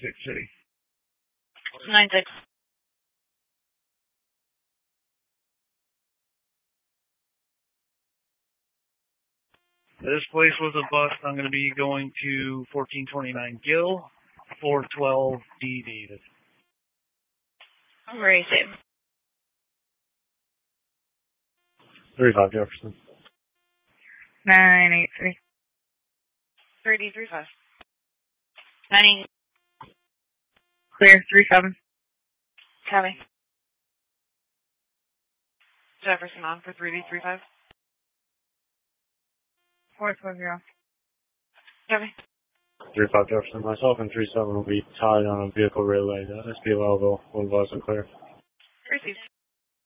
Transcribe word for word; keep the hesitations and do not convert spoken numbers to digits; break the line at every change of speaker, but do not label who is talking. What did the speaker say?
six City.
nine six.
This place was a bust. I'm going to be going to fourteen twenty-nine Gill, four twelve D David.
Where is it?
three five Jefferson.
nine eight three.
thirty three five. nine eight.
Clear, three seven.
Copy. Jefferson on for three D three five.
four four zero.
Copy.
three five Jefferson. Myself and three seven will be tied on a vehicle relay. Uh, S P L will advise and clear.
Received.